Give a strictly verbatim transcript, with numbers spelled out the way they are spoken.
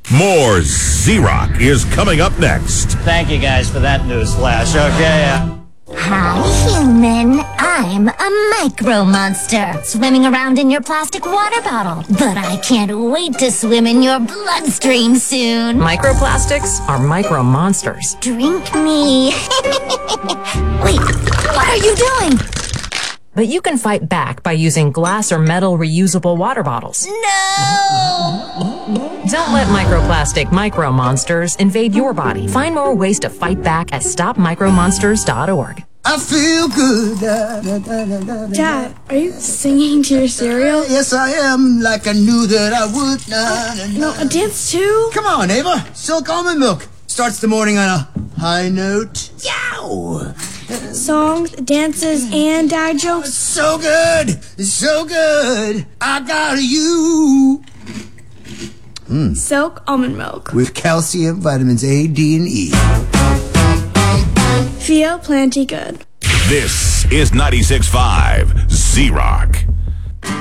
More Z-Rock is coming up next. Thank you guys for that news flash, okay? Hi, human. I'm a micro monster, swimming around in your plastic water bottle. But I can't wait to swim in your bloodstream soon. Microplastics are micro monsters. Drink me. Wait, what are you doing? But you can fight back by using glass or metal reusable water bottles. No! Don't let microplastic micro monsters invade your body. Find more ways to fight back at stop micro monsters dot org. I feel good. Da, da, da, da, da, Dad, are you singing to your cereal? Yes, I am, like I knew that I would. Na, na, na. No, a dance too? Come on, Ava. Silk almond milk starts the morning on a high note. Yow! Songs, dances, and dad jokes. So good, so good. I got you. Mm. Silk almond milk with calcium, vitamins A, D, and E. Feel plenty good. This is ninety-six point five Z-Rock.